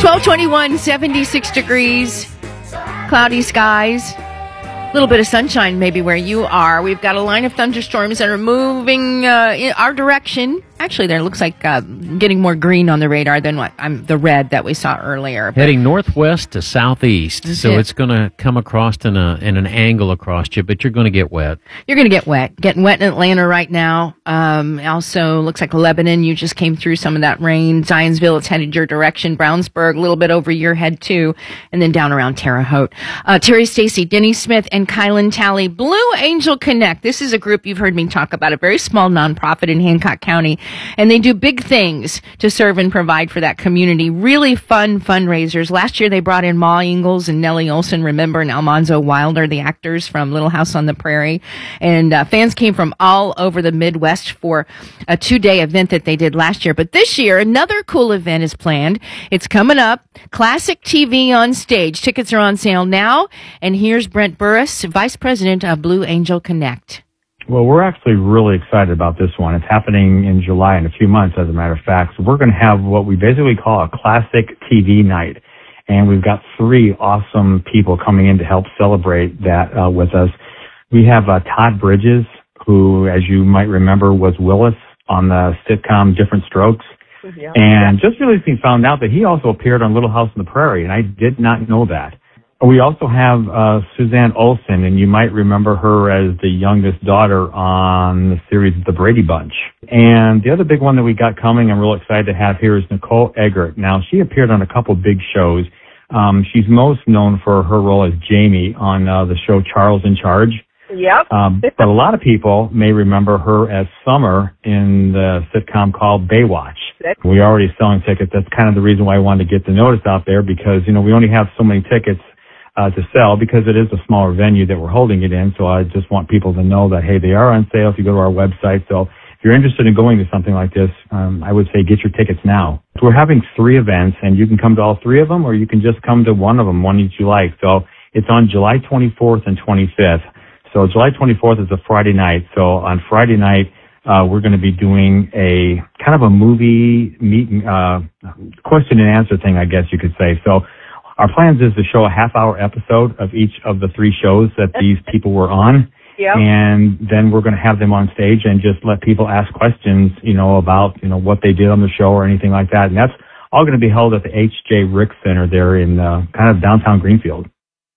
12:21, 76 degrees, cloudy skies. A little bit of sunshine maybe where you are. We've got a line of thunderstorms that are moving in our direction. Actually, there looks like getting more green on the radar than the red that we saw earlier. Heading northwest to southeast, so it's going to come across in an angle across you, but you're going to get wet. You're going to get wet. Getting wet in Atlanta right now. Also, looks like Lebanon, you just came through some of that rain. Zionsville, it's headed your direction. Brownsburg, a little bit over your head too, and then down around Terre Haute. Terry Stacy, Denny Smith, and Kylan Talley. Blue Angel Connect. This is a group you've heard me talk about, a very small nonprofit in Hancock County. And they do big things to serve and provide for that community. Really fun fundraisers. Last year they brought in Ma Ingalls and Nellie Olson, remember, and Almanzo Wilder, the actors from Little House on the Prairie. And fans came from all over the Midwest for a 2-day event that they did last year. But this year, another cool event is planned. It's coming up. Classic TV on Stage. Tickets are on sale now. And here's Brent Burris, Vice President of Blue Angel Connect. Well, we're actually really excited about this one. It's happening in July in a few months, as a matter of fact. So we're going to have what we basically call a classic TV night. And we've got 3 awesome people coming in to help celebrate that with us. We have Todd Bridges, who, as you might remember, was Willis on the sitcom Different Strokes. Yeah. And just recently found out that he also appeared on Little House on the Prairie, and I did not know that. We also have Suzanne Olsen, and you might remember her as the youngest daughter on the series The Brady Bunch. And the other big one that we got coming, I'm real excited to have here, is Nicole Eggert. Now, she appeared on a couple big shows. She's most known for her role as Jamie on the show Charles in Charge. Yep. But a lot of people may remember her as Summer in the sitcom called Baywatch. We're already selling tickets. That's kind of the reason why I wanted to get the notice out there, because, we only have so many tickets to sell, because it is a smaller venue that we're holding it in. So I just want people to know that, hey, they are on sale if you go to our website. So if you're interested in going to something like this, I would say get your tickets now. So we're having 3 events, and you can come to all 3 of them, or you can just come to one of them, one each you like. So it's on July 24th and 25th. So July 24th is a Friday night. So on Friday night, we're going to be doing a kind of a movie meeting, question and answer thing, I guess you could say. So our plans is to show a half-hour episode of each of the 3 shows that these people were on. Yep. And then we're going to have them on stage and just let people ask questions, about, what they did on the show or anything like that. And that's all going to be held at the H.J. Rick Center there in kind of downtown Greenfield.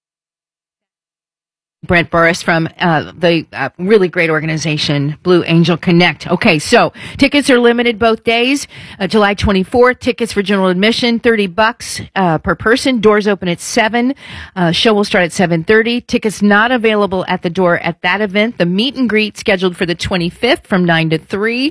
Brent Burris from the really great organization, Blue Angel Connect. Okay, so tickets are limited both days. July 24th, tickets for general admission, $30 per person. Doors open at 7. Show will start at 7:30. Tickets not available at the door at that event. The meet and greet scheduled for the 25th from 9 to 3.